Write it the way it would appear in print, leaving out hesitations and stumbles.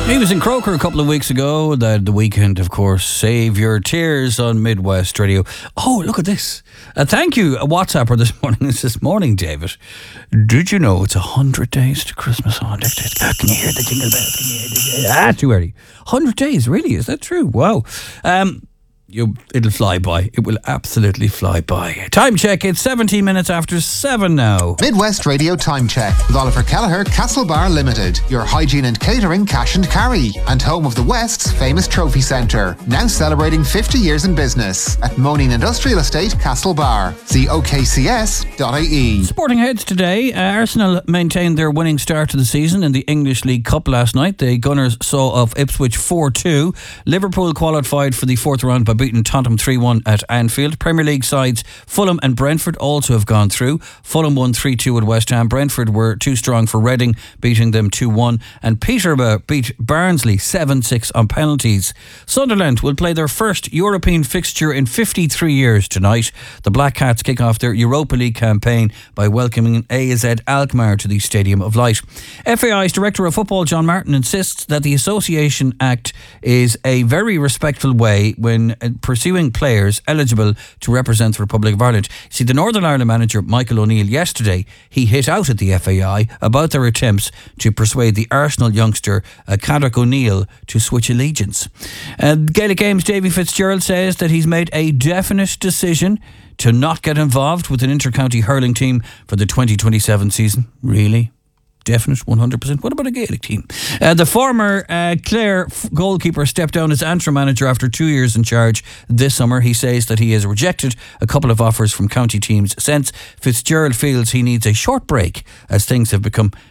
He was in Croker a couple of weeks ago. The weekend, of course. Save your tears on Midwest Radio. Oh, look at this. Thank you, a WhatsApper this morning. This morning, David. Did you know it's 100 days to Christmas? Oh, can you hear the jingle bells? Too early. 100 days, really? Is that true? Wow. It'll fly by. It will absolutely fly by. Time check. It's 17 minutes after 7 now. Midwest Radio Time Check with Oliver Kelleher, Castlebar Limited. Your hygiene and catering cash and carry. And home of the West's famous trophy centre. Now celebrating 50 years in business at Moaning Industrial Estate, Castlebar. See okcs.ie. Sporting heads today. Arsenal maintained their winning start to the season in the English League Cup last night. The Gunners saw off Ipswich 4-2. Liverpool qualified for the fourth round by beating Tottenham 3-1 at Anfield. Premier League sides Fulham and Brentford also have gone through. Fulham won 3-2 at West Ham. Brentford were too strong for Reading, beating them 2-1. And Peterborough beat Barnsley 7-6 on penalties. Sunderland will play their first European fixture in 53 years tonight. The Black Cats kick off their Europa League campaign by welcoming AZ Alkmaar to the Stadium of Light. FAI's Director of Football, John Martin, insists that the Association Act is a very respectful way when pursuing players eligible to represent the Republic of Ireland. See, the Northern Ireland manager, Michael O'Neill, yesterday, he hit out at the FAI about their attempts to persuade the Arsenal youngster, Cadric O'Neill, to switch allegiance. Gaelic Games, Davy Fitzgerald says that he's made a definite decision to not get involved with an inter-county hurling team for the 2027 season. Really? Definite, 100%. What about a Gaelic team? The former Clare goalkeeper stepped down as Antrim manager after 2 years in charge this summer. He says that he has rejected a couple of offers from county teams since. Fitzgerald feels he needs a short break as things have become